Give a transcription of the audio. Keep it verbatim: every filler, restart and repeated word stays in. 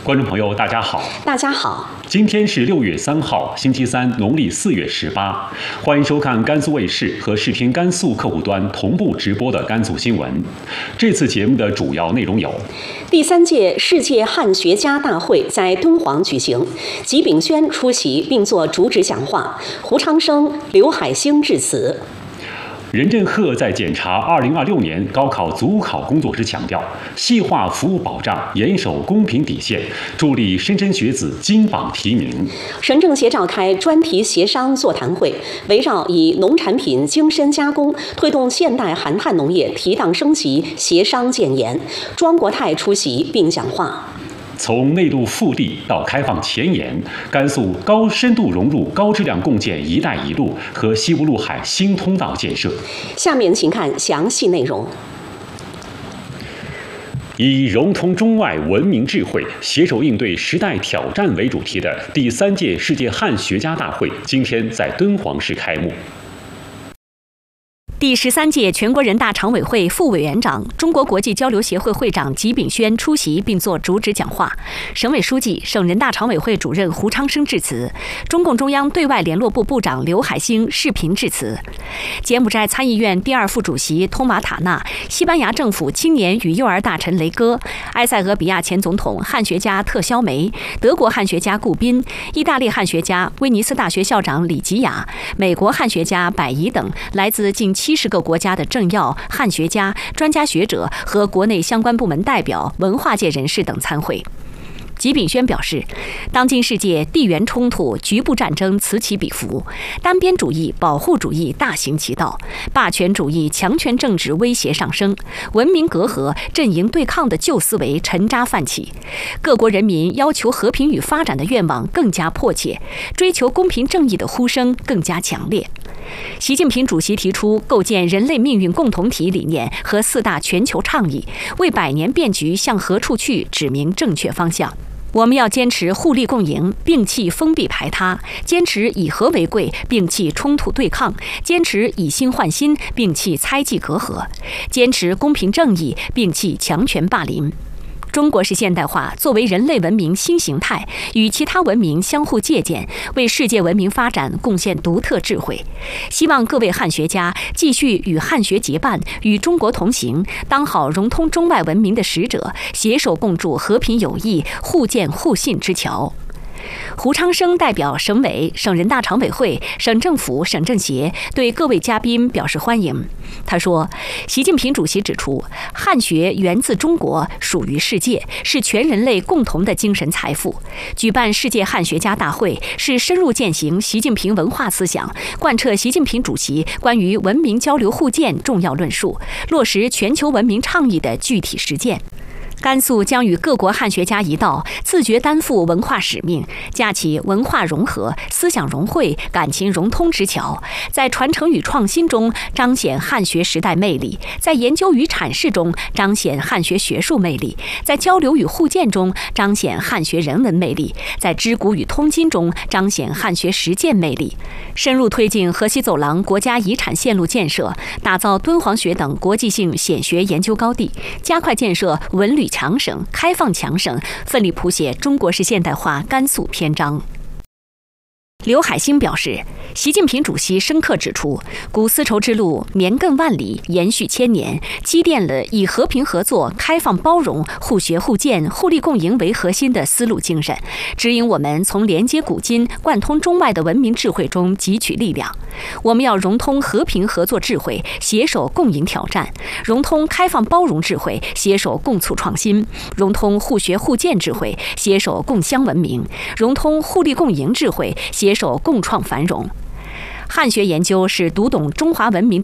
观众朋友，大家好。 大家好。 今天是六月三号，星期三，农历四月十八。欢迎收看甘肃卫视和视听甘肃客户端同步直播的甘肃新闻。这次节目的主要内容有： 第三届世界汉学家大会在敦煌举行，吉炳轩出席并作主旨讲话，胡昌生、刘海星致辞。 任振赫在检查二零二六年高考组考工作时强调，细化服务保障，严守公平底线，助力莘莘学子金榜题名。 省政协召开专题协商座谈会，围绕以农产品精深加工推动现代含碳农业提档升级协商建言。庄国泰出席并讲话。 从内陆腹地到开放前沿，甘肃高深度融入高质量共建“一带一路”和西乌鲁海新通道建设。 下面请看详细内容。 以融通中外文明智慧，携手应对时代挑战为主题的第三届世界汉学家大会今天在敦煌市开幕。 第十三届全国人大常委会副委员长、中国国际交流协会会长吉炳轩出席并作主旨讲话，省委书记、省人大常委会主任胡昌生致辞，中共中央对外联络部部长刘海星视频致辞。柬埔寨参议院第二副主席通马塔纳、西班牙政府青年与幼儿大臣雷戈、埃塞俄比亚前总统汉学家特肖梅、德国汉学家顾宾、意大利汉学家威尼斯大学校长李吉雅、美国汉学家百宜等来自近七十个国家的政要、汉学家、专家学者和国内相关部门代表、文化界人士等参会。吉炳轩表示，当今世界地缘冲突、局部战争此起彼伏，单边主义、保护主义大行其道，霸权主义、强权政治威胁上升，文明隔阂、阵营对抗的旧思维沉渣泛起，各国人民要求和平与发展的愿望更加迫切，追求公平正义的呼声更加强烈。习近平主席提出构建人类命运共同体理念和四大全球倡议，为百年变局向何处去指明正确方向。我们要坚持互利共赢，摒弃封闭排他；坚持以和为贵，摒弃冲突对抗；坚持以心换心，摒弃猜忌隔阂；坚持公平正义，摒弃强权霸凌。中国式现代化作为人类文明新形态，与其他文明相互借鉴，为世界文明发展贡献独特智慧。希望各位汉学家继续与汉学结伴，与中国同行，当好融通中外文明的使者，携手共筑和平友谊、互鉴互信之桥。胡昌生代表省委、省人大常委会、省政府、省政协对各位嘉宾表示欢迎。他说，习近平主席指出，汉学源自中国，属于世界，是全人类共同的精神财富。举办世界汉学家大会，是深入践行习近平文化思想，贯彻习近平主席关于文明交流互鉴重要论述，落实全球文明倡议的具体实践。甘肃将与各国汉学家一道，自觉担负文化使命，架起文化融合、思想融汇、感情融通之桥，在传承与创新中彰显汉学时代魅力，在研究与阐释中彰显汉学学术魅力，在交流与互鉴中彰显汉学人文魅力，在知古与通今中彰显汉学实践魅力，深入推进河西走廊国家遗产线路建设，打造敦煌学等国际性显学研究高地，加快建设文旅强省、开放强省，奋力谱写中国式现代化甘肃篇章。刘海星表示，习近平主席深刻指出，古丝绸之路绵亘万里，延续千年，积淀了以和平合作、开放包容、互学互鉴、互利共赢为核心的丝路精神，指引我们从连接古今、贯通中外的文明智慧中汲取力量。我们要融通和平合作智慧，携手共赢挑战；融通开放包容智慧，携手共促创新；融通互学互鉴智慧，携手共襄文明；融通互利共赢智慧，携手共创繁荣。汉学研究是读懂中华文明的